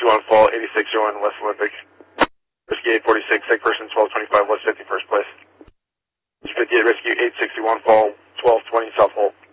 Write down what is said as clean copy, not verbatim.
861 Fall, 8601 West Olympic. Rescue 846, sick person 1225 West 51st place. 58 Rescue 861 Fall, 1220 South Holt.